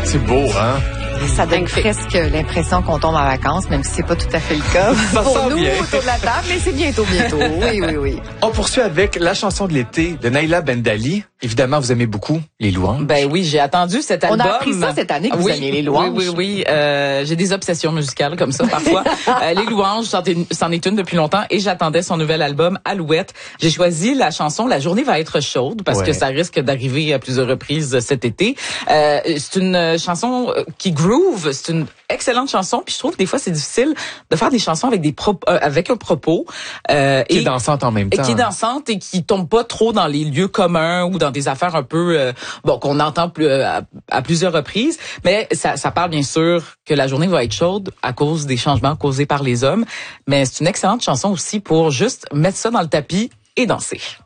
C'est beau, hein? Ça donne presque l'impression qu'on tombe en vacances, même si c'est pas tout à fait le cas pour nous bien. autour de la table, mais c'est bientôt. Oui. On poursuit avec la chanson de l'été de Naïla Bendali. Évidemment, vous aimez beaucoup Les Louanges. Ben oui, j'ai attendu cet album. On a appris ça cette année que vous aimiez Les Louanges. Oui. J'ai des obsessions musicales comme ça parfois. Les Louanges, c'en est une depuis longtemps et j'attendais son nouvel album Alouette. J'ai choisi la chanson La journée va être chaude parce que ça risque d'arriver à plusieurs reprises cet été. C'est une chanson qui groove, c'est une excellente chanson, puis je trouve que des fois c'est difficile de faire des chansons avec avec un propos qui est dansante en même temps. Qui est dansante et qui tombe pas trop dans les lieux communs ou dans des affaires un peu qu'on entend à plusieurs reprises, mais ça parle bien sûr que la journée va être chaude à cause des changements causés par les hommes, mais c'est une excellente chanson aussi pour juste mettre ça dans le tapis et danser.